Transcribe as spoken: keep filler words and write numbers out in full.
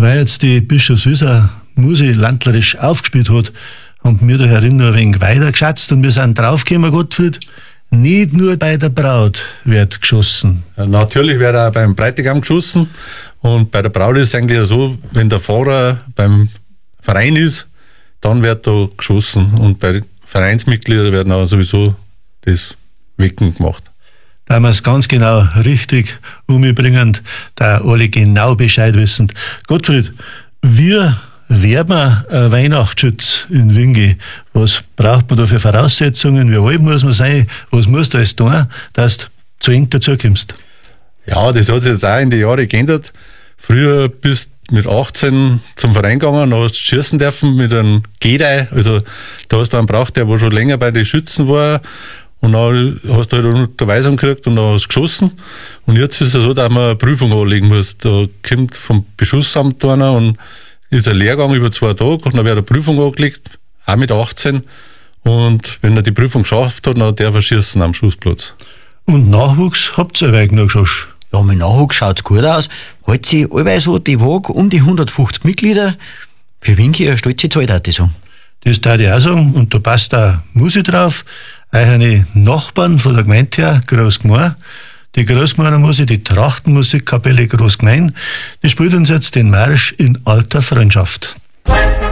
Weil jetzt die Bischofswieser Musik landlerisch aufgespielt hat, haben wir da herin noch ein wenig weiter geschätzt und wir sind draufgekommen, Gottfried, nicht nur bei der Braut wird geschossen. Ja, natürlich wird auch beim Bräutigam geschossen und bei der Braut ist es eigentlich so, wenn der Pfarrer beim Verein ist, dann wird da geschossen und bei Vereinsmitgliedern werden auch sowieso das Wecken gemacht. Da wir es ganz genau richtig umbringen, da alle genau Bescheid wissen. Gottfried, wir werben ein Weihnachtsschutz in Wingi. Was braucht man da für Voraussetzungen? Wie alt muss man sein? Was musst du alles tun, dass du zu eng dazu kommst? Ja, das hat sich jetzt auch in den Jahren geändert. Früher bist du mit achtzehn zum Verein gegangen, dann hast du schießen dürfen mit einem Gedei. Also da hast du einen braucht, der wo schon länger bei den Schützen war. Und dann hast du halt eine Unterweisung gekriegt und dann hast du geschossen. Und jetzt ist es so, dass man eine Prüfung anlegen muss. Da kommt vom Beschussamt einer und ist ein Lehrgang über zwei Tage und dann wird eine Prüfung angelegt, auch mit achtzehn. Und wenn er die Prüfung geschafft hat, dann darf er schießen am Schussplatz. Und Nachwuchs habt ihr ein wenig noch schon? Ja, mit Nachwuchs schaut es gut aus. Hält sich allweil so die Waage um die hundertfünfzig Mitglieder. Für Winki eine stolze Zahl, würde ich sagen. Das darf ich auch sagen. Und da passt auch Musik drauf. Eure Nachbarn von der Gemeinde her, Großgmain, die Großgmeiner Musik, die Trachtenmusikkapelle Großgmain, die spielt uns jetzt den Marsch in alter Freundschaft.